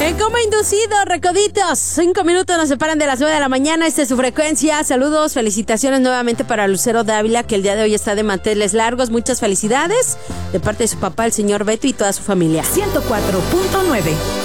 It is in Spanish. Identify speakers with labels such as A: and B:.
A: En Coma Inducido, recoditos, 5 minutos nos separan de las 9 de la mañana. Esta es su frecuencia. Saludos, felicitaciones nuevamente para Lucero Dávila, que el día de hoy está de manteles largos. Muchas felicidades de parte de su papá, el señor Beto, y toda su familia.
B: 104.9